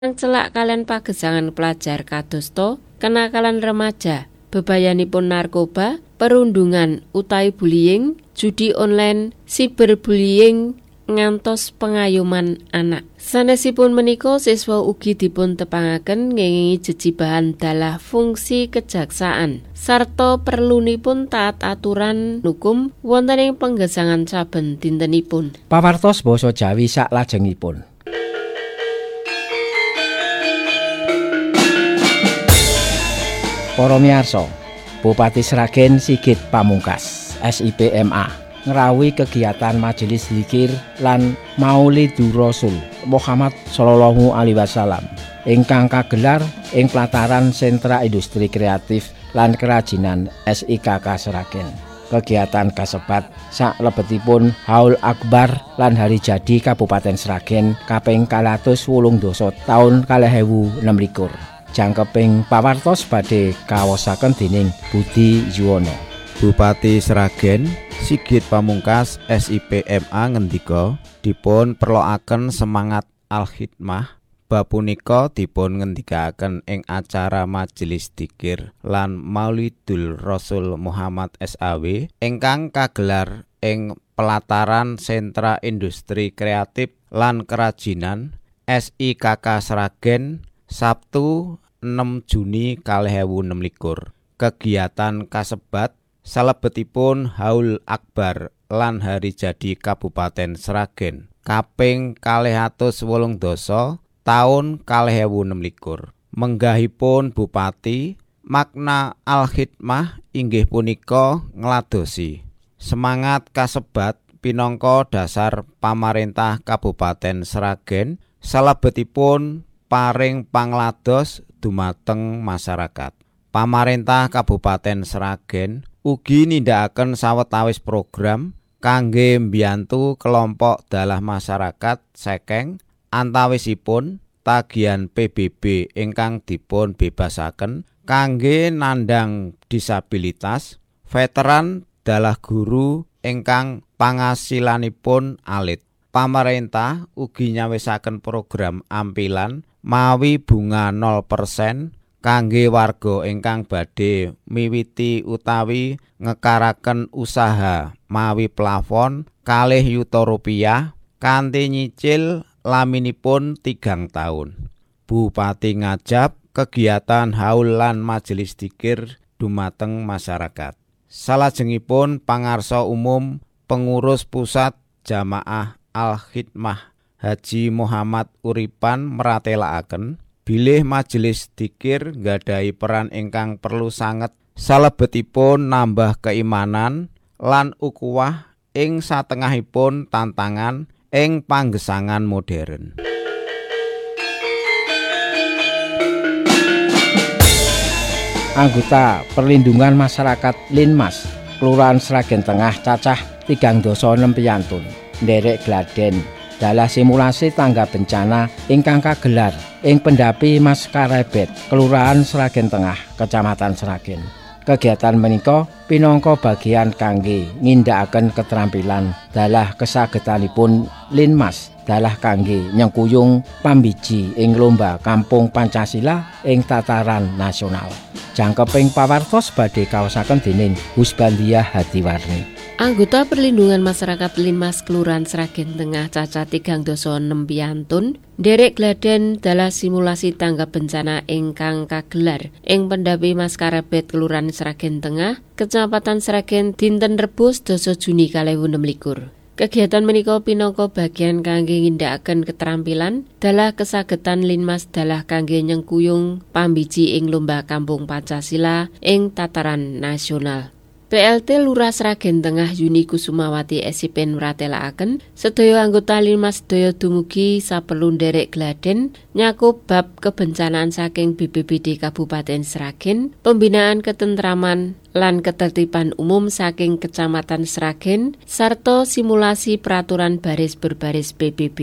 celak kalian pagesangan pelajar kadosta, kenakalan remaja, bebayanipun narkoba, perundungan utawi bullying, judi online, cyberbullying, ngantos pengayoman anak. Sanesipun menika siswa ugi dipun tepangaken ngengingi jejibahan dalah fungsi kejaksaan sarta perlunipun taat aturan hukum wonten ing penggesangan saben dintenipun. Pawartos basa Jawi saklajengipun. Para miyarsa, Bupati Sragen Sigit Pamungkas, SIP-MA ngrawuhi kegiatan Majelis Zikir lan Maulidur Rasul Muhammad sallallahu alaihi wasallam ingkang kagelar ing pelataran Sentra Industri Kreatif lan Kerajinan SIKK Sragen. Kegiatan kasebat saklebetipun Haul Akbar lan Hari Jadi Kabupaten Sragen kaping 280 taun 2026. Jangkeping pawartos badhe kawosaken dening Budi Yuwono. Bupati Sragen Sigit Pamungkas SIP-MA ngendika dipun perloaken semangat al-khidmah bab punika dipun ngendikaken ing acara Majelis Dzikir lan Maulidul Rasul Muhammad SAW ingkang kagelar ing pelataran Sentra Industri Kreatif lan Kerajinan SIKK Sragen Sabtu 6 Juni 2026. Kegiatan kasebat salebetipun Haul Akbar lan Hari Jadi Kabupaten Sragen kaping 280 taun 2026. Menggahipun Bupati, makna al-khidmah inggih punika ngladosi semangat kasebat pinangka dasar pamarentah Kabupaten Sragen salebetipun paring panglados dumateng masyarakat. Pamarentah Kabupaten Sragen ugi nindakaken sawetawis program kangge mbiyantu kelompok dalah masyarakat sekeng antawisipun tagihan PBB ingkang dipun bebasaken kangge nandhang disabilitas, veteran dalah guru ingkang pangasilanipun alit. Pamarentah ugi nyawisaken program ampilan mawi bunga 0% kangge warga ingkang badhe miwiti utawi ngekaraken usaha mawi plafon 2 yuta rupiah kanthi nyicil laminipun 3 taun. Bupati ngajab kegiatan haul lan majelis dzikir dumateng masyarakat. Salajengipun pangarsa umum pengurus pusat Jamaah Al-Khidmah Haji Muhammad Uripan meratelaken bilih majelis dzikir nggadhahi peran ingkang perlu sanget salebetipun nambah keimanan lan ukuwah ing satengahipun tantangan ing panggesangan modern. Anggota Perlindungan Masyarakat Linmas Kelurahan Sragen Tengah cacah 36 piyantun nderek gladen dalah simulasi tangga bencana ingkang kagelar ing Pendapi Mas Karebet Kelurahan Sragen Tengah Kecamatan Sragen. Kegiatan menika pinangka bagian kangge ngindakaken keterampilan dalah kesagetanipun Linmas dalah kangge nyengkuyung pambiji ing lomba Kampung Pancasila ing tataran nasional. Jangkeping pawartos badhe kaosaken dening Husbandia Hadiwarni. Anggota Perlindungan Masyarakat Linmas Kelurahan Sragen Tengah cacat 36 piyantun nderek gladen dalah simulasi tanggap bencana ingkang kagelar ing Pendapi Mas Karebet Kelurahan Sragen Tengah Kecamatan Sragen dinten Rebo 10 Juni 2026. Kegiatan menika pinangka bagian kangge ngindakaken keterampilan dalah kesagetan Linmas dalah kangge nyengkuyung pambiji ing lomba Kampung Pancasila ing tataran nasional. PLT Lurah Sragen Tengah Yuni Kusumawati SIP mratelakaken sedaya anggota Linmas sedaya dumugi saperlu nderek gladen nyakup bab kebencanaan saking BPBD Kabupaten Sragen, pembinaan ketentraman lan ketertiban umum saking Kecamatan Sragen sarta simulasi peraturan baris berbaris PBB.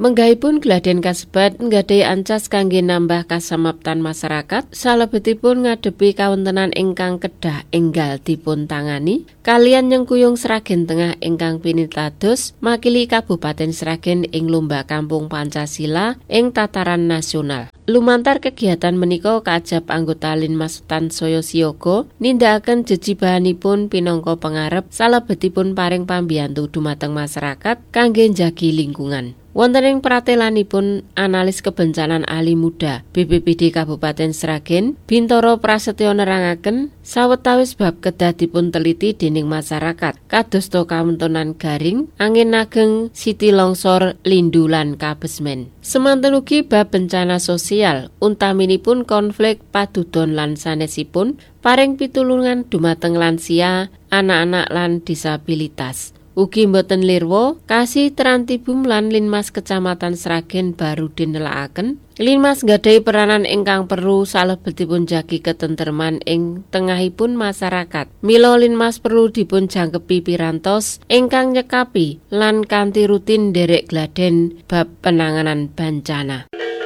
Menggahipun gladen kasebat nggadhahi ancas kangge nambah kasamaptan masyarakat salebetipun ngadepi kawontenan ingkang kedah enggal dipun tangani kalian nyengkuyung Sragen Tengah ingkang pinitados makili Kabupaten Sragen ing lomba Kampung Pancasila ing tataran nasional. Lumantar kegiatan menika kaajab anggota Linmas tansaya siyaga nindakaken jejibahanipun pinangka pangarep salebetipun paring pambiyantu dumateng masyarakat kangge njagi lingkungan. Wonten ing pratelanipun analis kebencanaan ahli muda BPBD Kabupaten Sragen, Bintoro Prasetyo nerangaken sawetawis bab kedah dipun teliti dening masyarakat kadosta kawontenan garing, angin ageng, siti longsor, lindu lan kabesmen. Semanten ugi bab bencana sosial, untaminipun konflik padudon lan sanesipun paring pitulungan dumateng lansia, anak-anak lan disabilitas. Ugi mboten lirwa kasih Trantibum lan Linmas Kecamatan Sragen baru dinelakaken. Linmas nggadhahi peranan ingkang perlu salebetipun jagi ketentreman ing tengahipun masyarakat. Mila Linmas perlu dipun jangkepi pirantos ingkang nyekapi lan kanthi rutin nderek gladen bab penanganan bencana.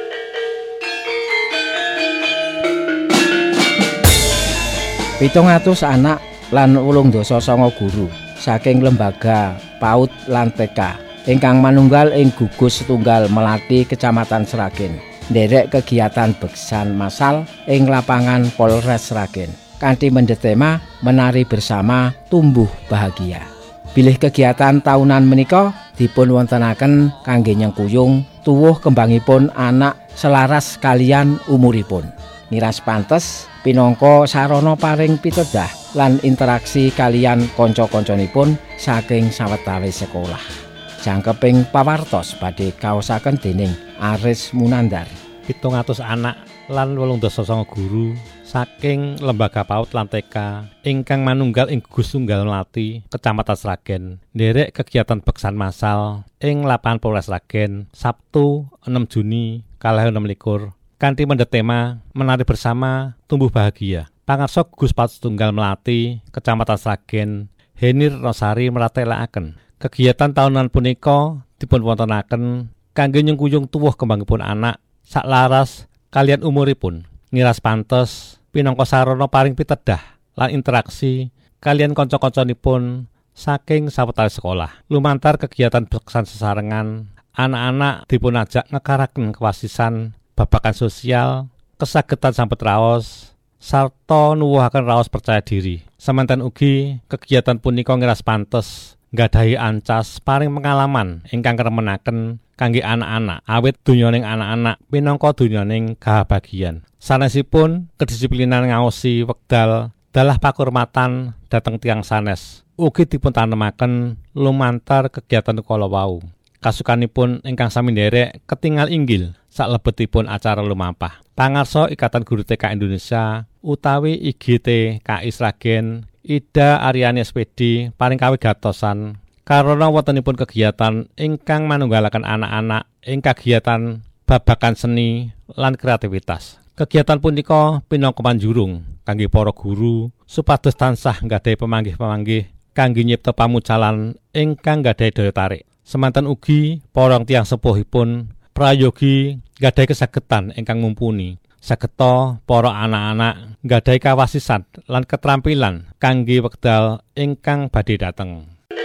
Pitung atus anak lan 89 guru saking lembaga PAUD lan TK ingkang manunggal ing gugus setunggal Melati Kecamatan Sragen nderek kegiatan beksan massal ing lapangan Polres Sragen kanthi mendetema menari bersama tumbuh bahagia. Bilih kegiatan tahunan menika dipun wontenaken kangge nyengkuyung tuwuh kembangipun anak selaras kalian umuripun. Miras pantes pinangka sarana paring pitedah lan interaksi kalian kanca-kancanipun saking sawetawis sekolah. Jangkeping pawartos badhe kaosaken dening Aris Munandar. 700 anak lan 89 guru saking lembaga PAUD lan TK ingkang manunggal ing gugus tunggal Melati Kecamatan Sragen nderek kegiatan beksan massal ing lapangan Polres Sragen Sabtu 6 Juni 2026 kanthi mendetema menari bersama tumbuh bahagia. Pangarsa Gugus PAUD Tunggal Melati Kecamatan Sragen Henir Rosari meratelaken kegiatan tahunan punika dipun wontenaken kangge nyengkuyung tuwuh kembangipun anak saklaras kalian umuripun. Ngiras pantes pinangka sarana paring pitedah lan interaksi kalian kanca-kancanipun saking sawetawis sekolah. Lumantar kegiatan beksan sesarengan, anak-anak dipun ajak ngekaraken kewasisan babakan sosial, kesagetan sambet raos, sarta nuwuhaken raos percaya diri. Semanten ugi kegiatan punika ngiras pantes nggadhahi ancas paring pengalaman ingkang keremenaken kangge anak-anak awit donyaning anak-anak pinangka donyaning kahabagian. Sanesipun kedisiplinan ngaosi wekdal dalah pakurmatan dhateng tiyang sanes. Ugi dipun tanemaken lumantar kegiatan kala wau. Kasukanipun ingkang sami nderek ketingal inggil salebetipun acara lumampah. Pangarsa Ikatan Guru TK Indonesia utawi IGT KI Sragen Ida Aryani SPD paring kawigatosan karena wontenipun kegiatan ingkang manunggalaken anak-anak ing kegiatan babagan seni lan kreativitas. Kegiatan punika pinangka panjurung kangge para guru supados tansah nggadhahi pemanggih-pemanggih kangge nyipta pamucalan ingkang nggadhahi daya tarik. Semanten ugi para tiyang sepuhipun prayogi nggadhahi kasagetan ingkang mumpuni. Sageta para anak-anak nggadhahi kawasisan lan keterampilan kangge wekdal ingkang badhe dateng.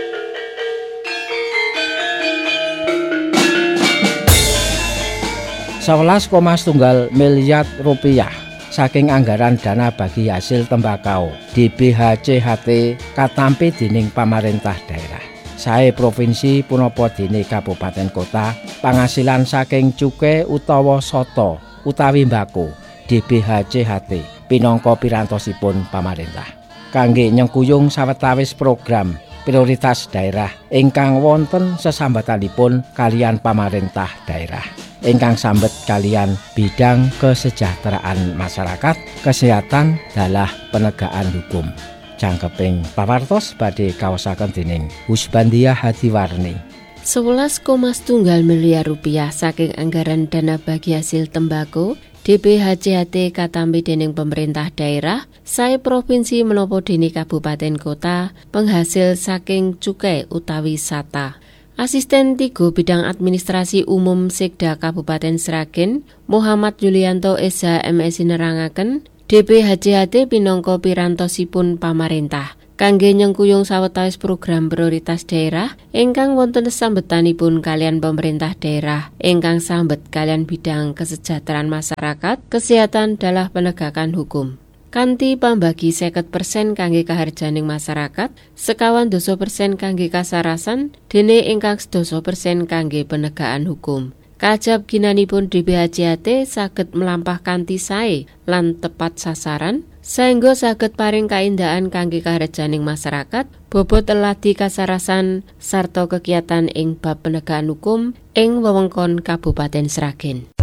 Rp11,1 miliar saking anggaran dana bagi hasil tembakau DBHCHT katampi dening pamarentah daerah. Sae provinsi punapa dene kabupaten kota pangasilan saking cukai utawa soto utawi mbako DBHCHT pinangka pirantosipun pamarentah kangge nyengkuyung sawetawis program prioritas daerah ingkang wonten sesambatanipun kalian pamarentah daerah ingkang sambet kalian bidang kesejahteraan masyarakat, kesehatan dalah penegakan hukum. Jangkeping pawartos badhe kaosaken dening Husbandia Hadiwarni. 11,1 miliar rupiah saking anggaran dana bagi hasil tembako DBHCHT katampi dening pemerintah daerah, sae provinsi menapa dene kabupaten kota penghasil saking cukai utawi sata. Asisten 3 Bidang Administrasi Umum Sekda Kabupaten Sragen, Muhammad Yulianto Esa MSI nerangaken, DPHJHT pinangka pirantosipun pamarentah kangge nyengkuyung sawetawis program prioritas daerah ingkang wonten sambetanipun kalian pemerintah daerah ingkang sambet kalian bidang kesejahteraan masyarakat, kesehatan dalah penegakan hukum. Kanthi pambagi 50% kangge kaharjaning masyarakat, 50% kangge kasarasan, dene ingkang 10% kangge penegakan hukum. Kajab ginanipun DPHJHT saged melampah kanthi sae lan tepat sasaran, saengga saged paring kaindahan kangge kaharjaning masyarakat, bobot eladi kasarasan sarta kegiatan ing bab penegakan hukum ing wewengkon Kabupaten Sragen.